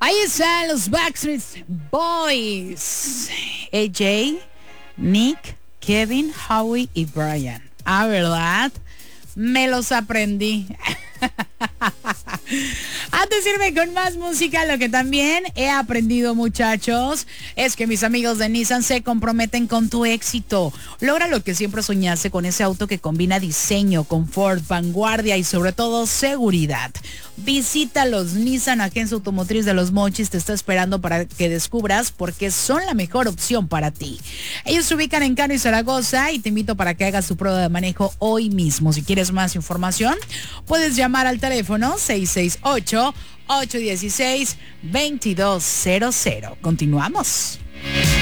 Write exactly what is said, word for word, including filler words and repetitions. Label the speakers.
Speaker 1: Ahí están los Backstreet Boys. A J, Nick, Kevin, Howie y Brian. Ah, ¿verdad? Me los aprendí. Antes de irme con más música, lo que también he aprendido, muchachos, es que mis amigos de Nissan se comprometen con tu éxito. Logra lo que siempre soñaste con ese auto que combina diseño, confort, vanguardia y sobre todo seguridad. Visita los Nissan Agencia Automotriz de Los Mochis, te está esperando para que descubras por qué son la mejor opción para ti. Ellos se ubican en Cano y Zaragoza y te invito para que hagas tu prueba de manejo hoy mismo. Si quieres más información, puedes llamar al teléfono seis seis ocho, ocho uno seis, dos dos cero cero. Continuamos.